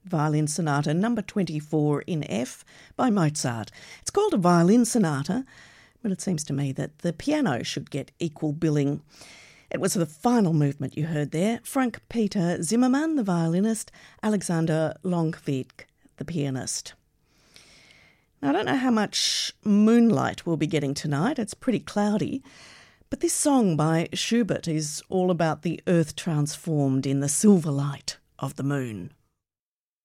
Violin Sonata number 24 in F by Mozart. It's called a violin sonata, but it seems to me that the piano should get equal billing. It was the final movement you heard there. Frank Peter Zimmermann, the violinist, Alexander Longwig, the pianist. Now, I don't know how much moonlight we'll be getting tonight. It's pretty cloudy. But this song by Schubert is all about the earth transformed in the silver light of the moon.